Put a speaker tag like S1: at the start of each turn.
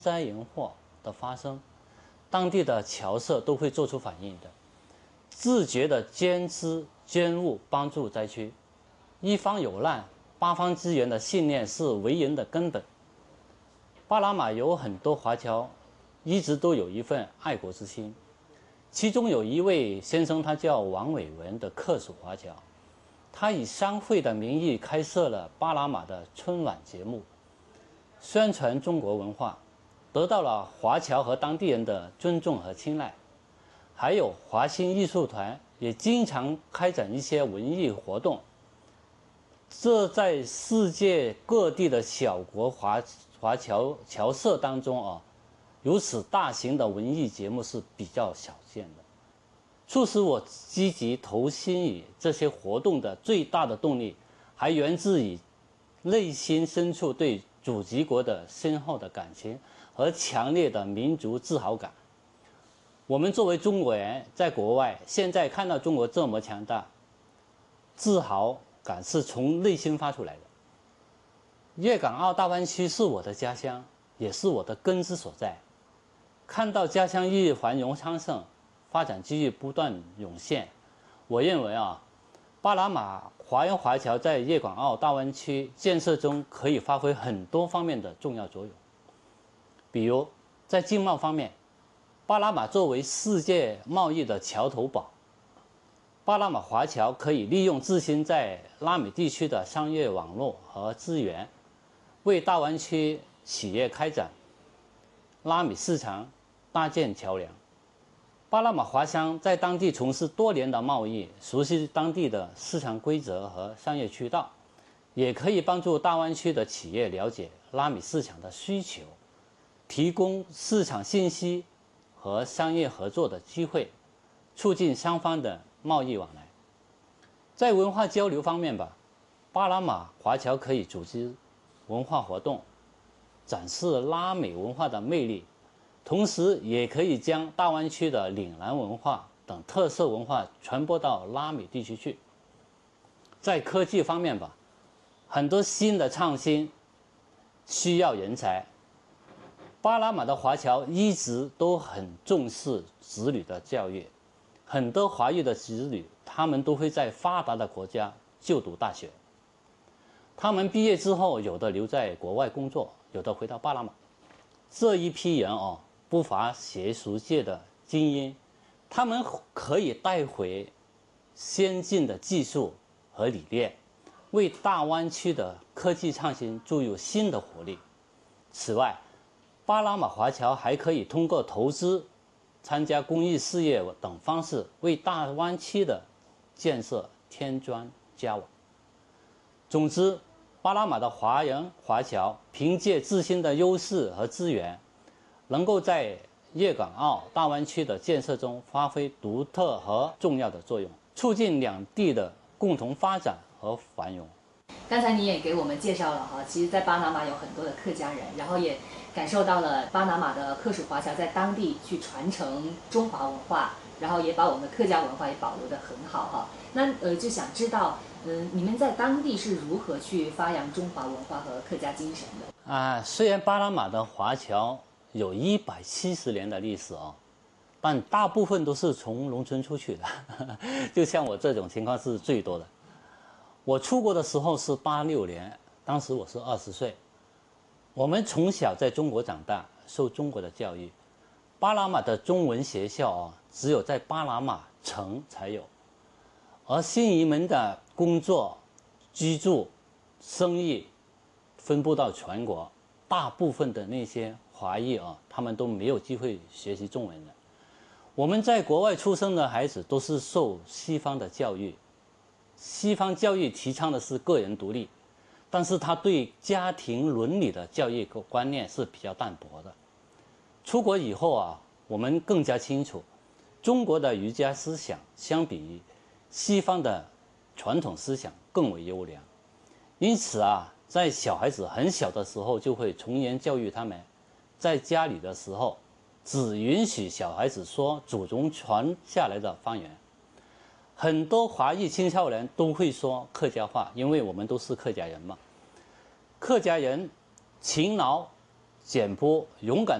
S1: 灾人祸的发生，当地的侨社都会做出反应的，自觉地捐资捐物帮助灾区。一方有难，八方支援的信念是为人的根本。巴拿马有很多华侨，一直都有一份爱国之心。其中有一位先生，他叫王伟文的客属华侨，他以商会的名义开设了巴拿马的春晚节目，宣传中国文化，得到了华侨和当地人的尊重和青睐。还有华新艺术团也经常开展一些文艺活动，这在世界各地的小国华侨社当中如此大型的文艺节目是比较少见的。促使我积极投身于这些活动的最大的动力，还源自于内心深处对祖籍国的深厚的感情和强烈的民族自豪感。我们作为中国人，在国外现在看到中国这么强大，自豪感是从内心发出来的。粤港澳大湾区是我的家乡，也是我的根之所在。看到家乡日益繁荣昌盛，发展机遇不断涌现，我认为巴拿马华人华侨在粤港澳大湾区建设中可以发挥很多方面的重要作用。比如在经贸方面，巴拿马作为世界贸易的桥头堡，巴拿马华侨可以利用自身在拉美地区的商业网络和资源，为大湾区企业开展拉美市场搭建桥梁。巴拿马华侨在当地从事多年的贸易，熟悉当地的市场规则和商业渠道，也可以帮助大湾区的企业了解拉美市场的需求，提供市场信息和商业合作的机会，促进双方的贸易往来。在文化交流方面巴拿马华侨可以组织文化活动，展示拉美文化的魅力，同时也可以将大湾区的岭南文化等特色文化传播到拉美地区去。在科技方面很多新的创新需要人才，巴拿马的华侨一直都很重视子女的教育，很多华裔的子女他们都会在发达的国家就读大学，他们毕业之后有的留在国外工作，有的回到巴拿马。这一批人不乏学术界的精英，他们可以带回先进的技术和理念，为大湾区的科技创新注入新的活力。此外，巴拿马华侨还可以通过投资、参加公益事业等方式，为大湾区的建设添砖加瓦。总之，巴拿马的华人华侨凭借自身的优势和资源，能够在粤港澳大湾区的建设中发挥独特和重要的作用，促进两地的共同发展和繁荣。
S2: 刚才你也给我们介绍了其实在巴拿马有很多的客家人，然后也感受到了巴拿马的客属华侨在当地去传承中华文化，然后也把我们的客家文化也保留得很好那就想知道你们在当地是如何去发扬中华文化和客家精神的？
S1: 虽然巴拿马的华侨有170年的历史但大部分都是从农村出去的就像我这种情况是最多的。我出国的时候是86年，当时我是20岁。我们从小在中国长大，受中国的教育。巴拿马的中文学校只有在巴拿马城才有，而新移民的工作、居住、生意分布到全国，大部分的那些华裔他们都没有机会学习中文的。我们在国外出生的孩子都是受西方的教育，西方教育提倡的是个人独立，但是他对家庭伦理的教育观念是比较淡薄的。出国以后我们更加清楚，中国的儒家思想相比于西方的传统思想更为优良。因此在小孩子很小的时候就会从严教育他们，在家里的时候只允许小孩子说祖宗传下来的方言。很多华裔青少年都会说客家话，因为我们都是客家人嘛。客家人勤劳、 简朴勇敢